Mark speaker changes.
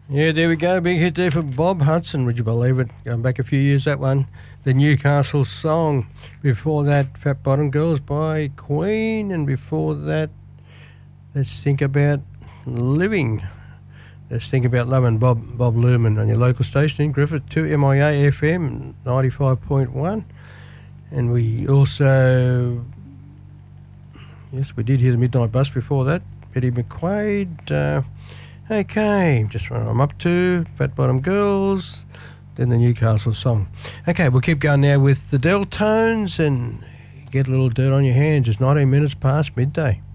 Speaker 1: Yeah, there we go. Big hit there for Bob Hudson, would you believe it? Going back a few years, that one. The Newcastle Song. Before that, Fat Bottom Girls by Queen. And before that, let's think about living. Let's think about loving Bob Luhrmann on your local station in Griffith, 2 MIA FM 95.1. And we also, yes, we did hear the Midnight Bus before that. Eddie McQuaid. Okay, just what I'm up to. Fat Bottom Girls, then the Newcastle Song. Okay, we'll keep going now with the Deltones and get a little dirt on your hands. It's 19 minutes past midday.